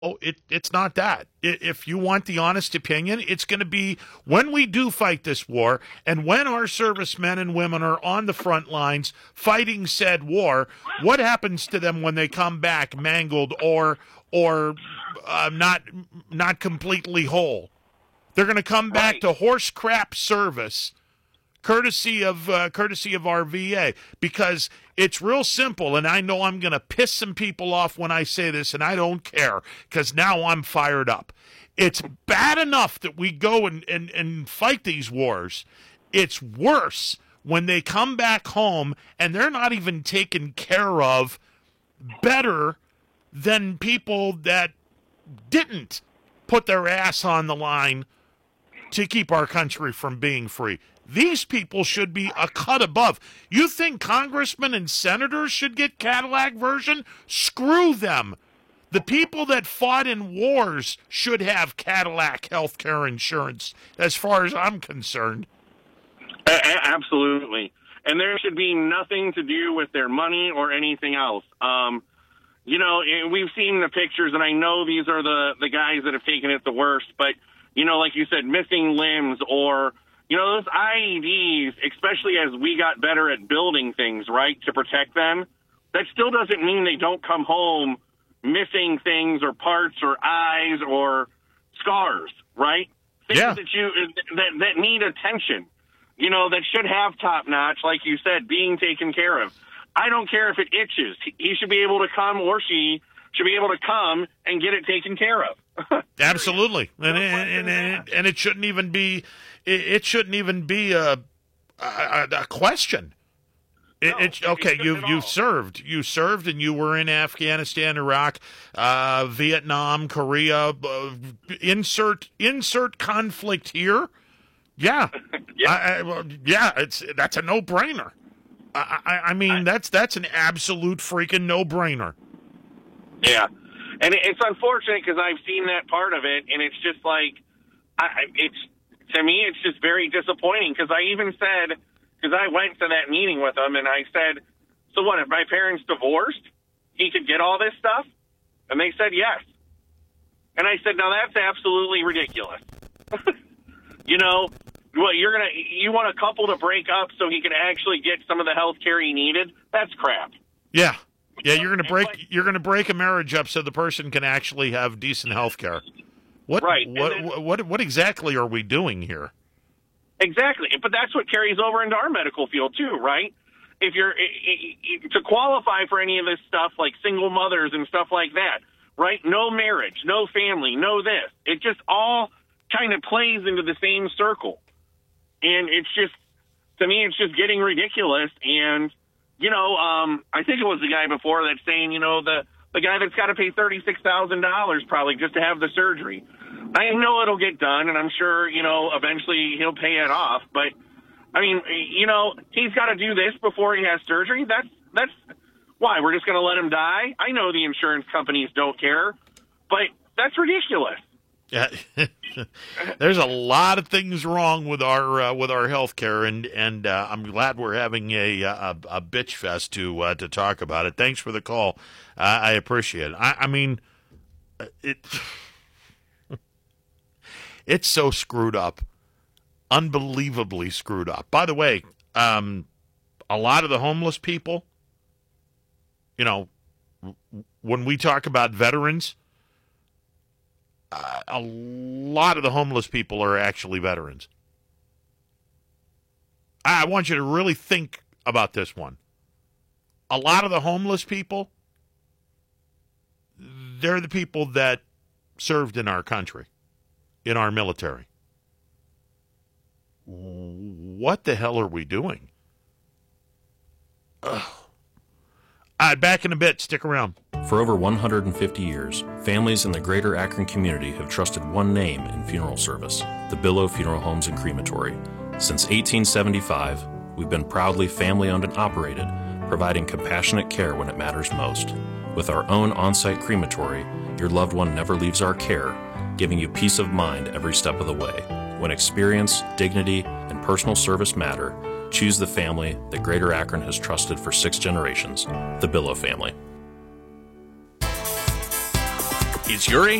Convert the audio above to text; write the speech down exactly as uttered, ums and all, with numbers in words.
Oh, it, it's not that. If you want the honest opinion, it's going to be when we do fight this war and when our servicemen and women are on the front lines fighting said war, what happens to them when they come back mangled or or uh, not not completely whole? They're going to come back Right. to horse crap service, courtesy of uh, courtesy of our V A, because it's real simple, and I know I'm going to piss some people off when I say this, and I don't care, because now I'm fired up. It's bad enough that we go and, and, and fight these wars. It's worse when they come back home and they're not even taken care of better than people that didn't put their ass on the line to keep our country from being free. These people should be a cut above. You think congressmen and senators should get Cadillac version? Screw them. The people that fought in wars should have Cadillac health care insurance, as far as I'm concerned. A- a- absolutely. And there should be nothing to do with their money or anything else. Um, you know, we've seen the pictures, and I know these are the, the guys that have taken it the worst, but, you know, like you said, missing limbs or... You know, those I E Ds, especially as we got better at building things, right, to protect them, that still doesn't mean they don't come home missing things or parts or eyes or scars, right? Things Yeah. that you that, that need attention, you know, that should have top notch, like you said, being taken care of. I don't care if it itches. He should be able to come, or she should be able to come and get it taken care of. Absolutely. And, and, and, and it shouldn't even be... It shouldn't even be a a, a question. It, No, it's it okay. shouldn't You at you all. served. You served, and you were in Afghanistan, Iraq, uh, Vietnam, Korea. Uh, insert insert conflict here. Yeah, Yeah. I, I, well, yeah. It's that's a no brainer. I, I, I mean, I- that's that's an absolute freaking no brainer. Yeah, and it's unfortunate because I've seen that part of it, and it's just like, I, I- it's to me, it's just very disappointing because I even said, because I went to that meeting with them, and I said, so what, if my parents divorced, he could get all this stuff? And they said yes. And I said, no, that's absolutely ridiculous. You know, what you're gonna, you want a couple to break up so he can actually get some of the health care he needed? That's crap. Yeah, yeah. You're gonna break. You're gonna break a marriage up so the person can actually have decent health care. What, Right, and what, then- what, what, what exactly are we doing here? Exactly, but that's what carries over into our medical field too, right? If you're i- i- to qualify for any of this stuff, like single mothers and stuff like that, right? No marriage, no family, no this. It just all kind of plays into the same circle, and it's just, to me, it's just getting ridiculous. And you know, um, I think it was the guy before that's saying, you know, the the guy that's got to pay thirty-six thousand dollars probably just to have the surgery. I know it'll get done, and I'm sure, you know, eventually he'll pay it off. But, I mean, you know, he's got to do this before he has surgery. That's, that's why? We're just going to let him die? I know the insurance companies don't care, but that's ridiculous. Yeah, there's a lot of things wrong with our uh, with our health care, and and uh, I'm glad we're having a a, a bitch fest to uh, to talk about it. Thanks for the call. Uh, I appreciate it. I, I mean, it it's so screwed up, unbelievably screwed up. By the way, um, a lot of the homeless people, you know, when we talk about veterans. Uh, a lot of the homeless people are actually veterans. I want you to really think about this one. A lot of the homeless people, they're the people that served in our country, in our military. What the hell are we doing? Ugh. All right, back in a bit. Stick around. For over one hundred fifty years, families in the greater Akron community have trusted one name in funeral service, the Billow Funeral Homes and Crematory. Since eighteen seventy-five, we've been proudly family-owned and operated, providing compassionate care when it matters most. With our own on-site crematory, your loved one never leaves our care, giving you peace of mind every step of the way. When experience, dignity, and personal service matter, choose the family that Greater Akron has trusted for six generations, the Billow family. Is your